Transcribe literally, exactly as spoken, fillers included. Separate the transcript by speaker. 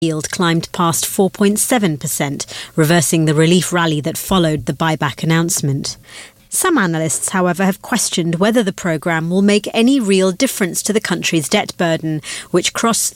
Speaker 1: yield climbed past four point seven percent, reversing the relief rally that followed the buyback announcement. Some analysts, however, have questioned whether the programme will make any real difference to the country's debt burden, which crossed